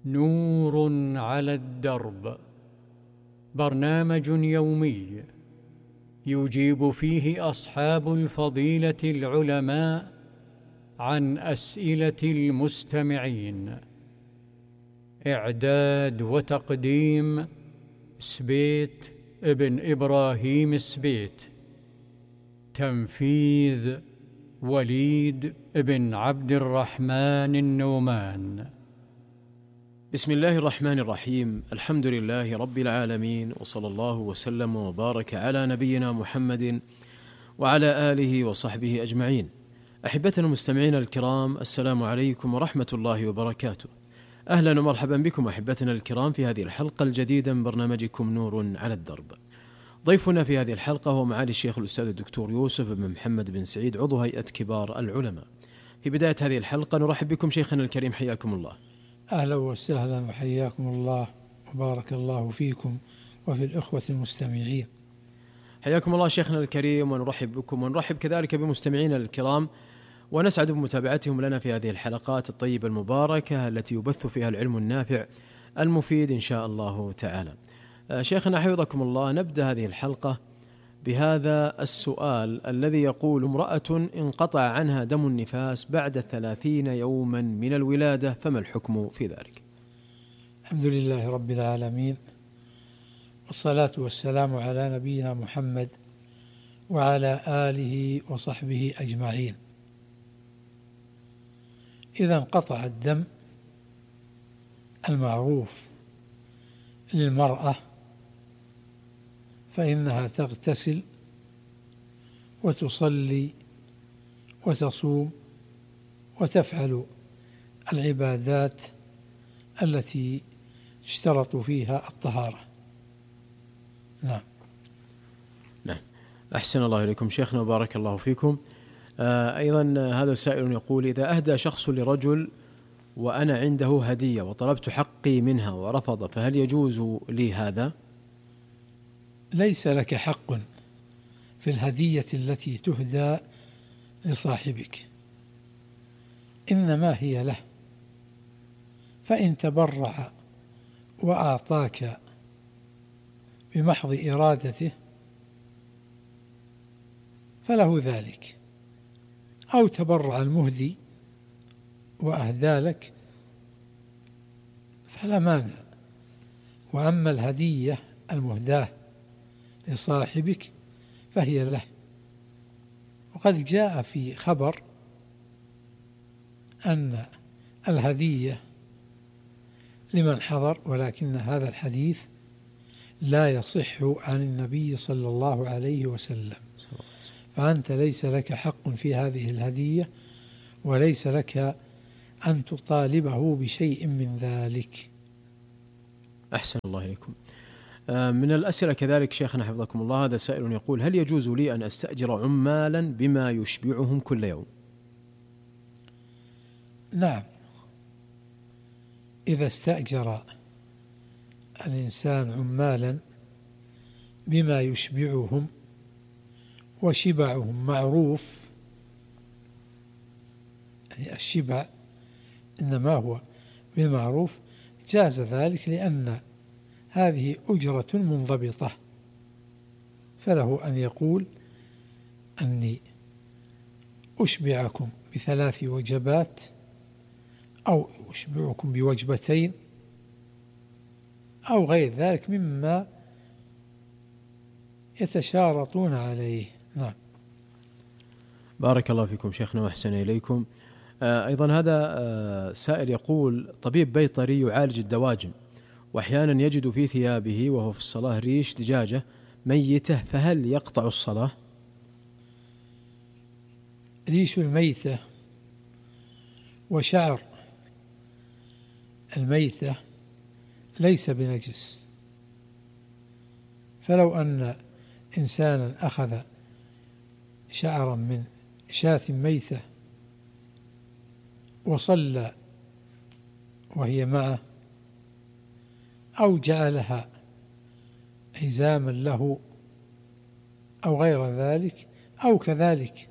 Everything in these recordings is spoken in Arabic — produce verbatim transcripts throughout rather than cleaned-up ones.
نور على الدرب، برنامج يومي يجيب فيه أصحاب الفضيلة العلماء عن أسئلة المستمعين. إعداد وتقديم سبيت ابن إبراهيم سبيت. تنفيذ وليد بن عبد الرحمن النومان. بسم الله الرحمن الرحيم. الحمد لله رب العالمين، وصلى الله وسلم وبارك على نبينا محمد وعلى آله وصحبه أجمعين. أحبتنا المستمعين الكرام، السلام عليكم ورحمة الله وبركاته. أهلا ومرحبا بكم أحبتنا الكرام في هذه الحلقة الجديدة من برنامجكم نور على الدرب. ضيفنا في هذه الحلقة هو معالي الشيخ الأستاذ الدكتور يوسف بن محمد بن سعيد، عضو هيئة كبار العلماء. في بداية هذه الحلقة نرحب بكم شيخنا الكريم، حياكم الله. أهلا وسهلا وحياكم الله وبارك الله فيكم وفي الإخوة المستمعين. حياكم الله شيخنا الكريم، ونرحب بكم ونرحب كذلك بمستمعينا الكرام، ونسعد بمتابعتهم لنا في هذه الحلقات الطيبة المباركة التي يبث فيها العلم النافع المفيد إن شاء الله تعالى. شيخنا حفظكم الله، نبدأ هذه الحلقة بهذا السؤال الذي يقول: امرأة انقطع عنها دم النفاس بعد ثلاثين يوما من الولادة، فما الحكم في ذلك؟ الحمد لله رب العالمين، والصلاة والسلام على نبينا محمد وعلى آله وصحبه أجمعين. إذا انقطع الدم المعروف للمرأة فإنها تغتسل وتصلي وتصوم وتفعل العبادات التي تشترط فيها الطهارة. نعم. نعم، أحسن الله إليكم شيخنا وبارك الله فيكم. آه أيضا هذا سائل يقول: إذا أهدى شخص لرجل وأنا عنده هدية وطلبت حقي منها ورفض، فهل يجوز لي هذا؟ ليس لك حق في الهدية التي تهدى لصاحبك، إنما هي له، فإن تبرع وأعطاك بمحض إرادته فله ذلك، أو تبرع المهدي وأهدى لك فلا مانع. وأما الهدية المهداة لصاحبك فهي له. وقد جاء في خبر أن الهدية لمن حضر، ولكن هذا الحديث لا يصح عن النبي صلى الله عليه وسلم، فأنت ليس لك حق في هذه الهدية، وليس لك أن تطالبه بشيء من ذلك. أحسن الله إليكم. من الأسئلة كذلك شيخنا حفظكم الله، هذا سائل يقول: هل يجوز لي أن أستأجر عمالا بما يشبعهم كل يوم؟ نعم، إذا استأجر الإنسان عمالا بما يشبعهم وشبعهم معروف، يعني الشبع إنما هو بالمعروف، جاز ذلك، لأن هذه أجرة منضبطة، فله أن يقول أني أشبعكم بثلاث وجبات أو أشبعكم بوجبتين أو غير ذلك مما يتشارطون عليه. نعم. بارك الله فيكم شيخنا وأحسن إليكم. آه أيضا هذا آه سائل يقول: طبيب بيطري يعالج الدواجن، وأحيانا يجد في ثيابه وهو في الصلاة ريش دجاجة ميتة، فهل يقطع الصلاة؟ ريش الميتة وشعر الميتة ليس بنجس، فلو أن إنسانا أخذ شعرا من شاة ميتة وصلى وهي معه، أو جعلها حزاما له أو غير ذلك، أو كذلك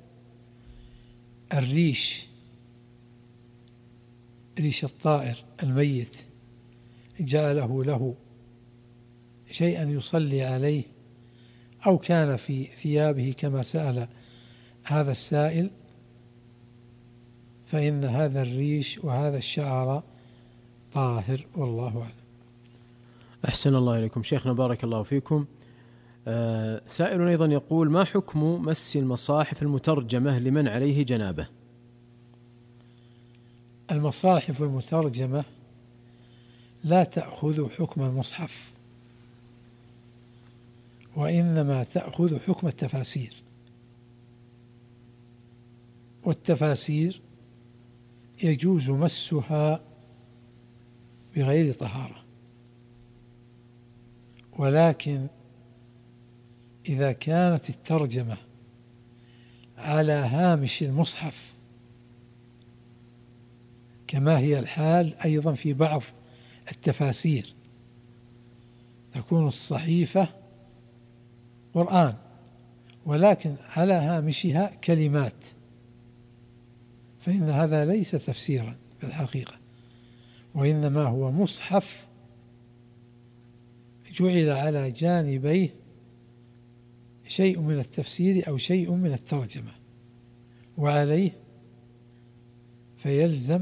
الريش ريش الطائر الميت جعله له شيئا يصلي عليه، أو كان في ثيابه كما سأل هذا السائل، فإن هذا الريش وهذا الشعر طاهر، والله أعلم. أحسن الله إليكم شيخنا، بارك الله فيكم. آه سائل أيضا يقول: ما حكم مس المصاحف المترجمة لمن عليه جنابة؟ المصاحف المترجمة لا تأخذ حكم المصحف، وإنما تأخذ حكم التفاسير، والتفاسير يجوز مسها بغير طهارة، ولكن إذا كانت الترجمة على هامش المصحف كما هي الحال أيضا في بعض التفاسير، تكون الصحيفة قرآن ولكن على هامشها كلمات، فإن هذا ليس تفسيرا في الحقيقة، وإنما هو مصحف جعل على جانبيه شيء من التفسير أو شيء من الترجمة، وعليه فيلزم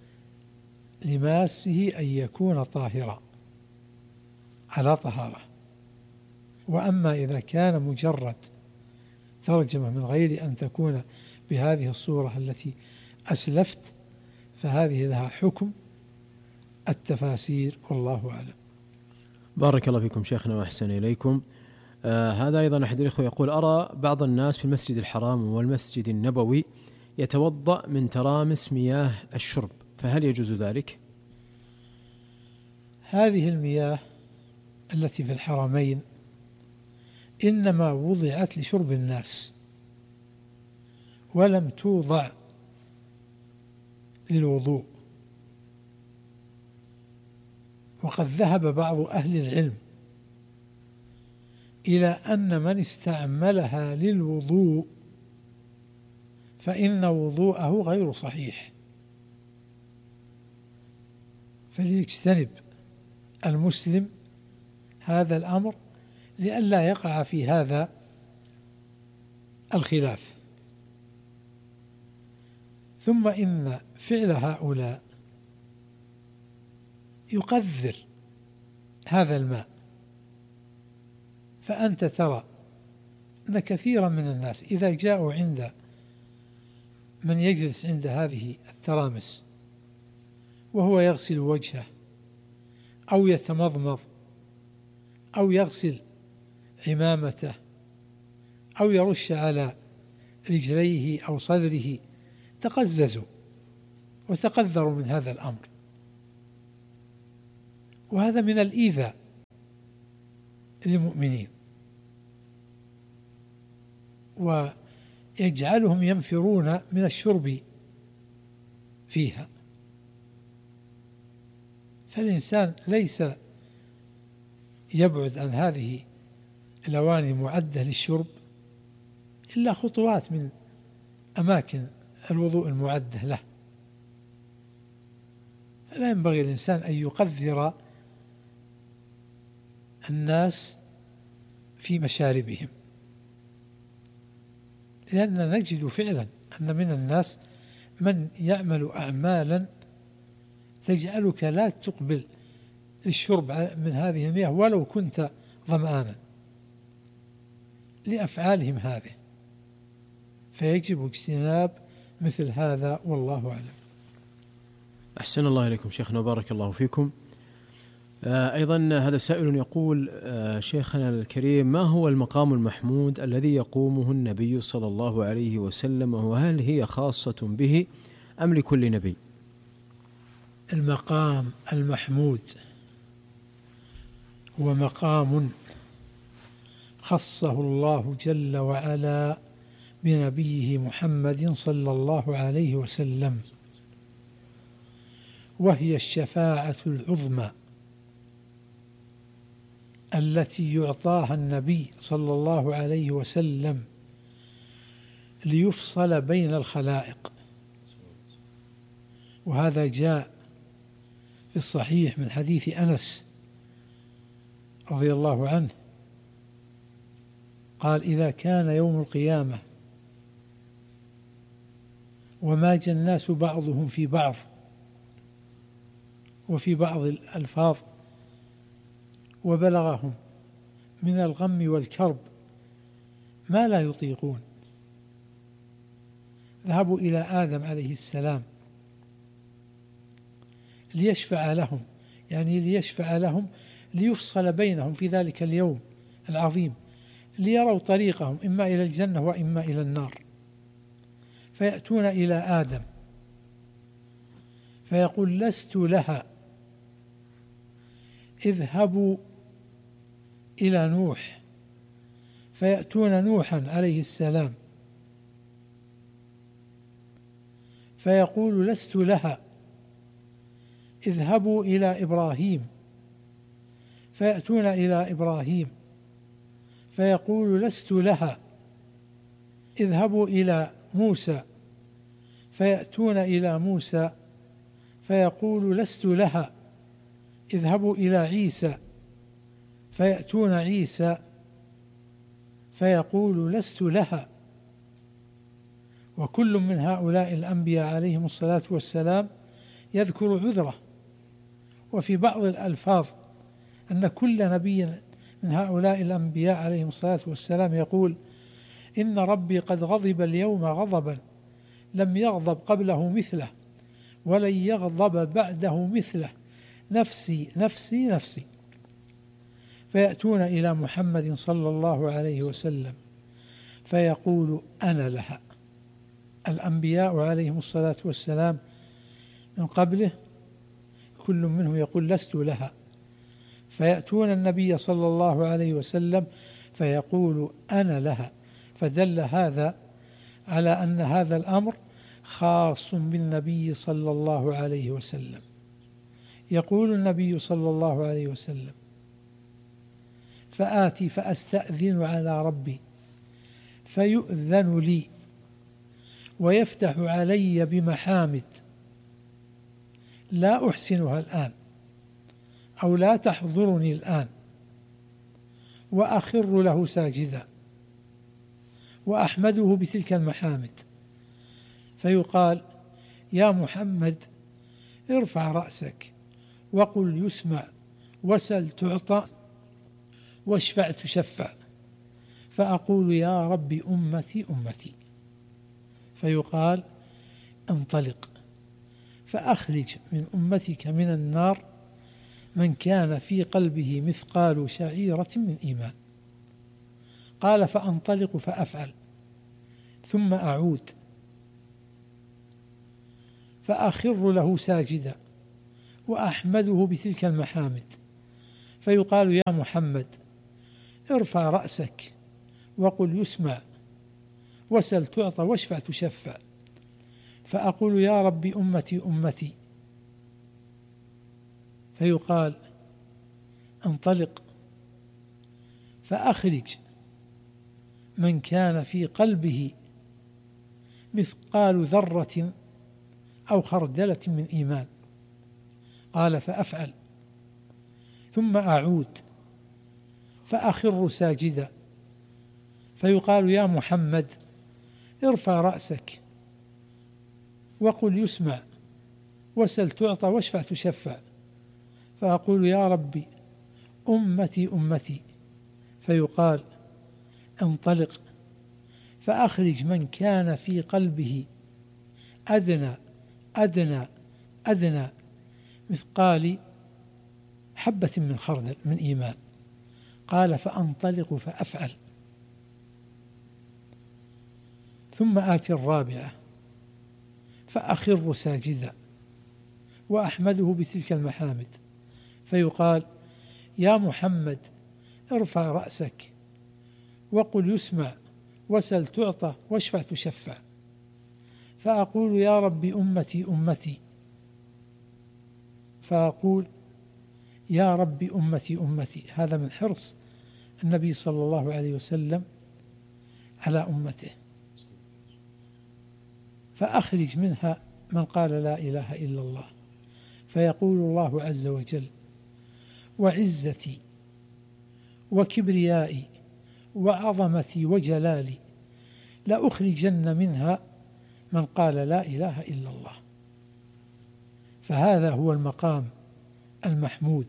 لماسه أن يكون طاهرا على طهارة. وأما إذا كان مجرد ترجمة من غير أن تكون بهذه الصورة التي أسلفت، فهذه لها حكم التفاسير، والله أعلم. بارك الله فيكم شيخنا وأحسن إليكم. آه هذا أيضا أحد الإخوة يقول: أرى بعض الناس في المسجد الحرام والمسجد النبوي يتوضأ من ترامس مياه الشرب، فهل يجوز ذلك؟ هذه المياه التي في الحرمين إنما وضعت لشرب الناس، ولم توضع للوضوء. وقد ذهب بعض أهل العلم إلى أن من استعملها للوضوء فإن وضوءه غير صحيح، فليجتنب المسلم هذا الأمر لئلا يقع في هذا الخلاف. ثم إن فعل هؤلاء يقذر هذا الماء، فأنت ترى أن كثيرا من الناس إذا جاءوا عند من يجلس عند هذه الترامس وهو يغسل وجهه أو يتمضمض أو يغسل عمامته أو يرش على رجليه أو صدره، تقززوا وتقذروا من هذا الأمر، وهذا من الإيذاء للمؤمنين، ويجعلهم ينفرون من الشرب فيها. فالإنسان ليس يبعد عن هذه الأواني المعدة للشرب إلا خطوات من أماكن الوضوء المعدة له، فلا ينبغي الإنسان أن يقذر الناس في مشاربهم، لأننا نجد فعلا أن من الناس من يعمل أعمالا تجعلك لا تقبل للشرب من هذه المياه ولو كنت ظمآنا لأفعالهم هذه، فيجب اجتناب مثل هذا، والله أعلم. أحسن الله إليكم شيخنا وبارك الله فيكم. آه أيضا هذا سائل يقول: آه شيخنا الكريم، ما هو المقام المحمود الذي يقومه النبي صلى الله عليه وسلم، وهل هي خاصة به أم لكل نبي؟ المقام المحمود هو مقام خصه الله جل وعلا بنبيه محمد صلى الله عليه وسلم، وهي الشفاعة العظمى التي يعطاها النبي صلى الله عليه وسلم ليفصل بين الخلائق. وهذا جاء في الصحيح من حديث أنس رضي الله عنه قال: إذا كان يوم القيامة وماج الناس بعضهم في بعض، وفي بعض الألفاظ وبلغهم من الغم والكرب ما لا يطيقون، ذهبوا إلى آدم عليه السلام ليشفع لهم، يعني ليشفع لهم ليفصل بينهم في ذلك اليوم العظيم، ليروا طريقهم إما إلى الجنة وإما إلى النار. فيأتون إلى آدم فيقول: لست لها، اذهبوا إلى نوح. فيأتون نوحا عليه السلام فيقول: لست لها، اذهبوا إلى إبراهيم. فيأتون إلى إبراهيم فيقول: لست لها، اذهبوا إلى موسى. فيأتون إلى موسى فيقول: لست لها، اذهبوا إلى عيسى. فيأتون عيسى فيقول: لست لها. وكل من هؤلاء الأنبياء عليهم الصلاة والسلام يذكر عذره. وفي بعض الألفاظ أن كل نبي من هؤلاء الأنبياء عليهم الصلاة والسلام يقول: إن ربي قد غضب اليوم غضبا لم يغضب قبله مثله ولن يغضب بعده مثله، نفسي نفسي نفسي. فيأتون إلى محمد صلى الله عليه وسلم فيقول: أنا لها. الأنبياء عليهم الصلاة والسلام من قبله كل منهم يقول: لست لها. فيأتون النبي صلى الله عليه وسلم فيقول: أنا لها. فدل هذا على أن هذا الأمر خاص بالنبي صلى الله عليه وسلم. يقول النبي صلى الله عليه وسلم: فآتي فأستأذن على ربي فيؤذن لي ويفتح علي بمحامد لا أحسنها الآن أو لا تحضرني الآن، وأخر له ساجدا وأحمده بتلك المحامد. فيقال: يا محمد ارفع رأسك وقل يسمع وسل تعطى واشفع تشفع. فأقول: يا رب أمتي أمتي. فيقال: انطلق فأخرج من أمتك من النار من كان في قلبه مثقال شعيرة من إيمان. قال: فأنطلق فأفعل ثم أعود فأخر له ساجدا وأحمده بتلك المحامد. فيقال: يا محمد ارفع رأسك وقل يسمع وسل تعطى واشفع تشفع. فأقول: يا رب أمتي أمتي. فيقال: انطلق فأخرج من كان في قلبه مثقال ذرة أو خردلة من إيمان. قال: فأفعل ثم أعود فأخر ساجدا. فيقال: يا محمد ارفع رأسك وقل يسمع وسل تعطى واشفع تشفع. فأقول: يا ربي أمتي أمتي. فيقال: انطلق فأخرج من كان في قلبه أدنى أدنى أدنى مثقال حبة من خردل من إيمان. قال: فأنطلق فأفعل ثم آتي الرابعة فأخر ساجدا وأحمده بتلك المحامد. فيقال: يا محمد ارفع رأسك وقل يسمع وسل تعطى واشفع تشفع. فأقول: يا رب أمتي أمتي. فأقول: يا رب أمتي أمتي. هذا من حرص النبي صلى الله عليه وسلم على أمته. فأخرج منها من قال لا إله إلا الله. فيقول الله عز وجل: وعزتي وكبريائي وعظمتي وجلالي لأخرجن منها من قال لا إله إلا الله. فهذا هو المقام المحمود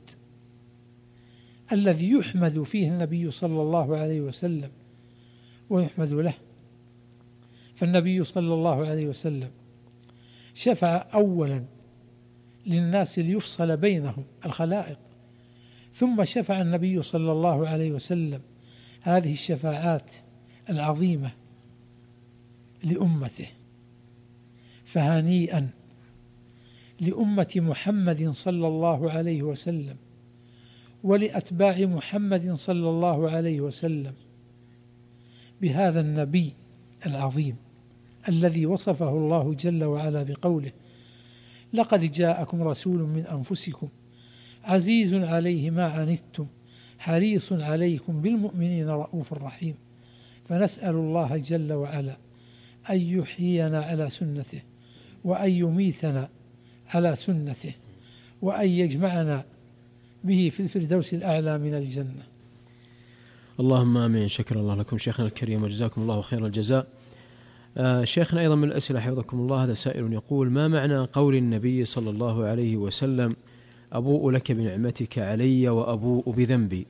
الذي يحمد فيه النبي صلى الله عليه وسلم ويحمد له. فالنبي صلى الله عليه وسلم شفع أولا للناس ليفصل بينهم الخلائق، ثم شفع النبي صلى الله عليه وسلم هذه الشفاعات العظيمة لأمته. فهنيئا لأمة محمد صلى الله عليه وسلم ولأتباع محمد صلى الله عليه وسلم بهذا النبي العظيم الذي وصفه الله جل وعلا بقوله: لقد جاءكم رسول من أنفسكم عزيز عليه ما عنتم حريص عليكم بالمؤمنين رؤوف رحيم. فنسأل الله جل وعلا أن يحيينا على سنته وأن يميتنا على سنته وأن يجمعنا به في الفردوس الأعلى من الجنة. اللهم آمين. شكر الله لكم شيخنا الكريم وجزاكم الله خير الجزاء. آه شيخنا، أيضا من الأسئلة حفظكم الله، هذا سائل يقول: ما معنى قول النبي صلى الله عليه وسلم: أبوء لك بنعمتك علي وأبوء بذنبي؟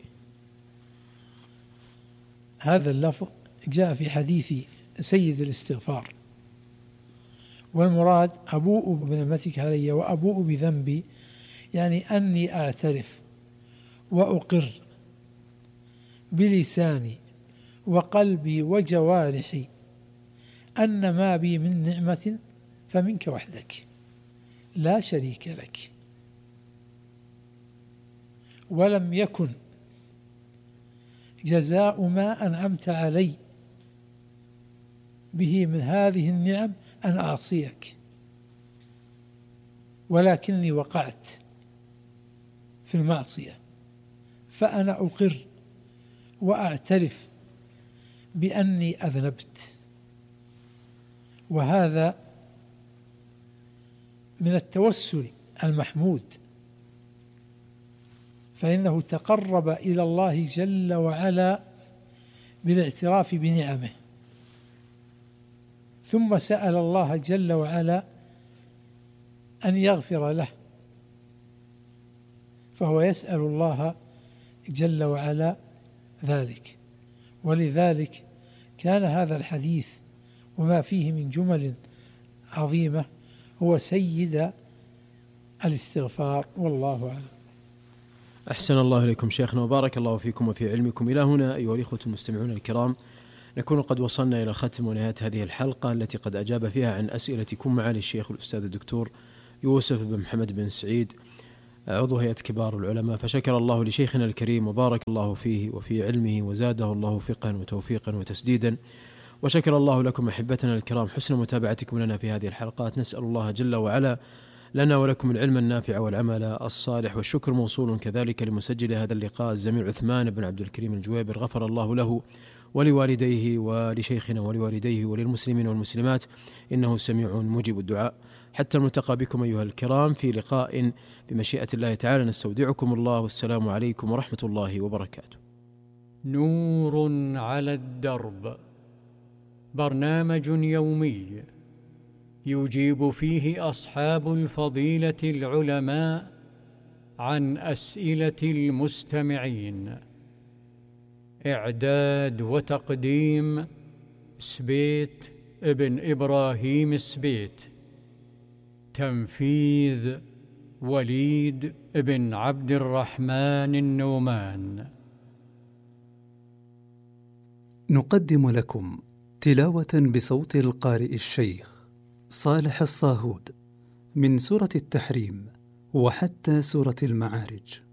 هذا اللفظ جاء في حديث سيد الاستغفار، والمراد أبوء بنعمتك علي وأبوء بذنبي يعني أني أعترف وأقر بلساني وقلبي وجوارحي أن ما بي من نعمة فمنك وحدك لا شريك لك، ولم يكن جزاء ما أنعمت علي به من هذه النعم أن أعصيك، ولكني وقعت في المعصية، فأنا أقر وأعترف بأني أذنبت. وهذا من التوسل المحمود، فإنه تقرب إلى الله جل وعلا بالاعتراف بنعمه، ثم سأل الله جل وعلا أن يغفر له، فهو يسأل الله جل وعلا ذلك. ولذلك كان هذا الحديث وما فيه من جمل عظيمة هو سيد الاستغفار، والله أعلم. أحسن الله إليكم شيخنا وبارك الله فيكم وفي علمكم. إلى هنا أيها الإخوة المستمعون الكرام نكون قد وصلنا إلى ختم ونهاية هذه الحلقة التي قد أجاب فيها عن أسئلتكم معالي الشيخ الأستاذ الدكتور يوسف بن محمد بن سعيد عضو هيئة كبار العلماء، فشكر الله لشيخنا الكريم وبارك الله فيه وفي علمه وزاده الله فقها وتوفيقا وتسديدا. وشكر الله لكم أحبتنا الكرام حسن متابعتكم لنا في هذه الحلقات. نسأل الله جل وعلا لنا ولكم العلم النافع والعمل الصالح، والشكر موصول كذلك لمسجل هذا اللقاء الزميل عثمان بن عبد الكريم الجويبر، غفر الله له ولوالديه ولشيخنا ولوالديه وللمسلمين والمسلمات، إنه سميع مجيب الدعاء. حتى الملتقى بكم أيها الكرام في لقاء بمشيئة الله تعالى، نستودعكم الله والسلام عليكم ورحمة الله وبركاته. نور على الدرب، برنامج يومي يجيب فيه أصحاب الفضيلة العلماء عن أسئلة المستمعين. إعداد وتقديم سبيت ابن إبراهيم سبيت. تنفيذ وليد ابن عبد الرحمن النومان. نقدم لكم تلاوة بصوت القارئ الشيخ صالح الصاهود من سورة التحريم وحتى سورة المعارج.